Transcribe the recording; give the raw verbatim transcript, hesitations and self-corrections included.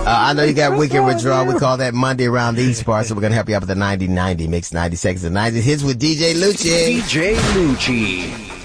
I know you got weekend withdrawal. We call that Monday around these parts, so we're going to help you out with the ninety ninety mix, ninety seconds of ninety hits with D J Lucci. D J Lucci.